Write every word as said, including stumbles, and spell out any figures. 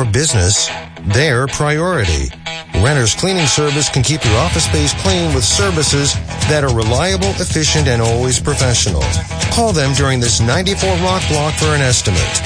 your business their priority. Renter's Cleaning Service can keep your office space clean with services that are reliable, efficient, and always professional. Call them during this ninety-four Rock block for an estimate.